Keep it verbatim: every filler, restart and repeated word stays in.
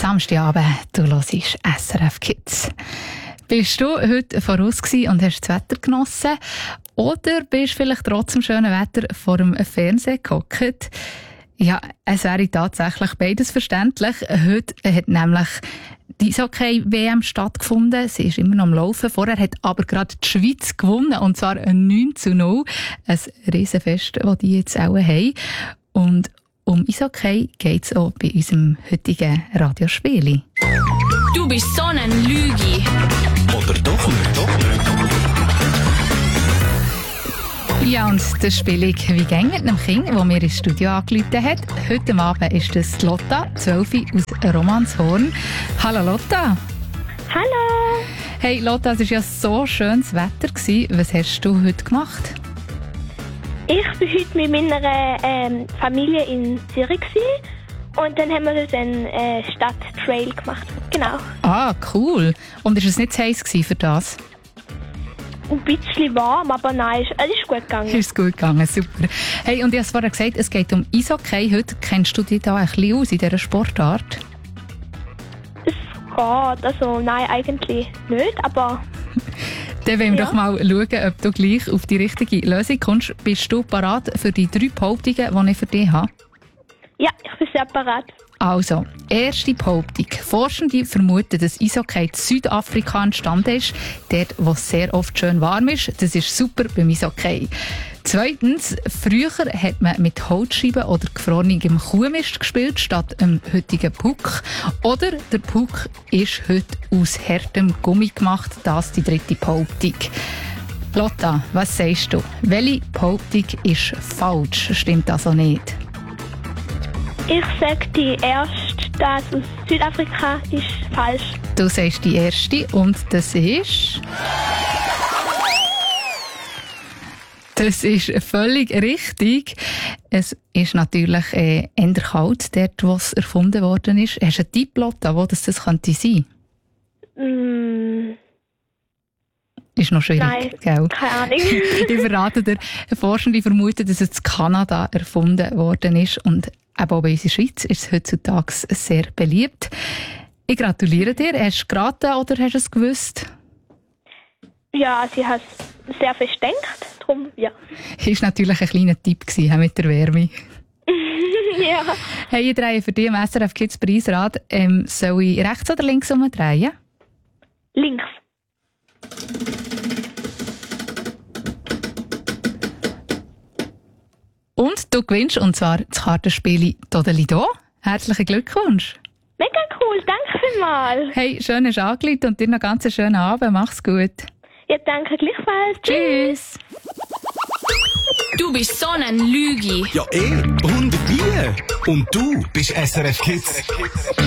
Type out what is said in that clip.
Samstagabend, du hörst S R F Kids. Bist du heute voraus gewesen und hast das Wetter genossen? Oder bist du vielleicht trotz dem schönen Wetter vor dem Fernseher gehockt? Ja, es wäre tatsächlich beides verständlich. Heute hat nämlich die Eishockey-W M stattgefunden. Sie ist immer noch am Laufen. Vorher hat aber gerade die Schweiz gewonnen, und zwar neun zu null. Ein Riesenfest, das die jetzt auch haben. Und um Eishockey geht es auch bei unserem heutigen Radiospiel. Du bist so ein Lügi. Oder doch nicht? Doch nicht. Ja, und das Spiel «Wie gäng mit einem Kind», das mir ins Studio angerufen hat. Heute Abend ist das Lotta, zwölf aus Romanshorn. Hallo Lotta. Hallo. Hey Lotta, es war ja so schönes Wetter. Was hast du heute gemacht? Ich war heute mit meiner ähm, Familie in Zürich und dann haben wir dort einen äh, Stadttrail gemacht. Genau. Ah, cool. Und war es nicht zu heiß für das? Ein bisschen warm, aber nein, es ist gut gegangen. Ist gut gegangen, super. Hey, und ich habe es vorher gesagt, es geht um Eishockey. Heute kennst du dich da ein bisschen aus in dieser Sportart? Es geht, also nein, eigentlich nicht, aber... Dann wollen wir ja. doch mal schauen, ob du gleich auf die richtige Lösung kommst. Bist du bereit für die drei Behauptungen, die ich für dich habe? Ja, ich bin sehr bereit. Also, erste Behauptung. Forschende vermuten, dass Eishockey in Südafrika entstanden ist, dort, wo es sehr oft schön warm ist. Das ist super beim Eishockey. Zweitens, früher hat man mit Holzscheiben oder gefrorenem Kuhmist gespielt, statt dem heutigen Puck. Oder der Puck ist heute aus hartem Gummi gemacht. Das ist die dritte Behauptung. Lotta, was sagst du? Welche Behauptung ist falsch? Stimmt also nicht? Ich sage die erste, dass aus Südafrika ist falsch. Du sagst die erste und das ist... Das ist völlig richtig. Es ist natürlich äh, eher kalt, dort, wo es erfunden worden ist. Hast du einen Tipp, Lotta, wo das, das könnte sein? Mm. Ist noch schwierig, Nein, gell? keine Ahnung. Ich verrate dir, Forschende vermuten, dass es in Kanada erfunden worden ist. Und eben auch bei uns in der Schweiz ist es heutzutage sehr beliebt. Ich gratuliere dir. Hast du geraten oder hast du es gewusst? Ja, sie hat sehr fest gedacht, darum, ja. Das war natürlich ein kleiner Tipp mit der Wärme. Ja. Hey, ich drehe für dich im S R F Kids Preisrad. Ähm, soll ich rechts oder links umdrehen? Links. Und du gewinnst, und zwar das Kartenspiel «Todeli do». Herzlichen Glückwunsch. Mega cool, danke vielmals. Hey, schön hast du angerufen und dir noch ganz einen schönen Abend. Mach's gut. Ja, danke gleichfalls. Tschüss. Du bist so ein Lügi. Ja, eh. Und wie? Und du bist S R F Kids.